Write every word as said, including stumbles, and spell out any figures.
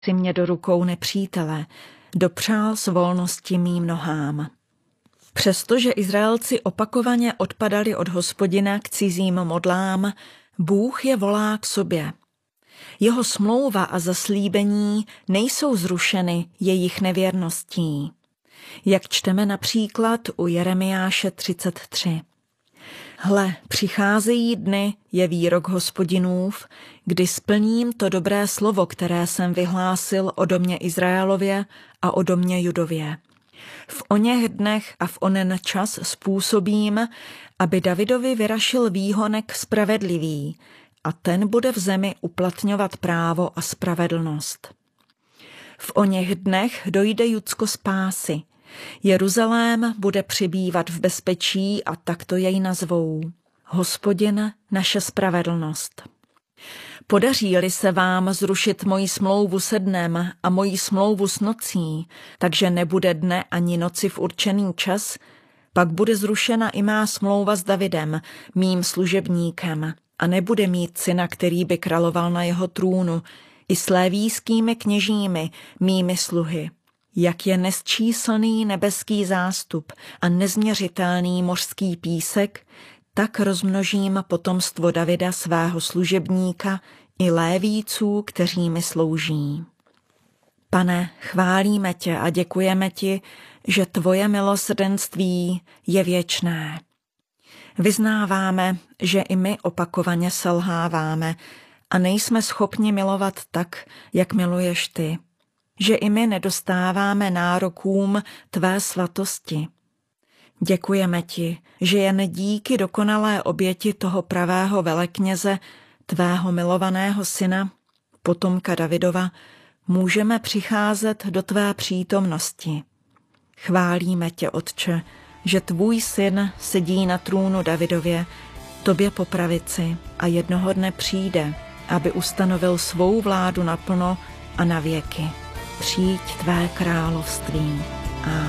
si mě do rukou nepřítele, dopřál s volnosti mým nohám. Přestože Izraelci opakovaně odpadali od Hospodina k cizím modlám, Bůh je volá k sobě. Jeho smlouva a zaslíbení nejsou zrušeny jejich nevěrností. Jak čteme například u Jeremiáše třicet tři. Hle, přicházejí dny, je výrok Hospodinův, kdy splním to dobré slovo, které jsem vyhlásil o domě Izraelově a o domě Judově. V oněch dnech a v onen čas způsobím, aby Davidovi vyrašil výhonek spravedlivý, a ten bude v zemi uplatňovat právo a spravedlnost. V oněch dnech dojde Judsko spásy. Jeruzalém bude přibývat v bezpečí a takto jej nazvou: Hospodin, naše spravedlnost. Podaří-li se vám zrušit moji smlouvu se dnem a moji smlouvu s nocí, takže nebude dne ani noci v určený čas, pak bude zrušena i má smlouva s Davidem, mým služebníkem, a nebude mít syna, který by královal na jeho trůnu, i s lévískými kněžími, mými sluhy. Jak je nesčíslný nebeský zástup a nezměřitelný mořský písek, tak rozmnožím potomstvo Davida svého služebníka i Lévíců, kteří mi slouží. Pane, chválíme tě a děkujeme ti, že tvoje milosrdenství je věčné. Vyznáváme, že i my opakovaně selháváme a nejsme schopni milovat tak, jak miluješ ty. Že i my nedostáváme nárokům tvé svatosti. Děkujeme ti, že jen díky dokonalé oběti toho pravého velekněze, tvého milovaného syna, potomka Davidova, můžeme přicházet do tvé přítomnosti. Chválíme tě, Otče, že tvůj syn sedí na trůnu Davidově, tobě po pravici, a jednoho dne přijde, aby ustanovil svou vládu naplno a na věky. Přijď tvé království. Amen.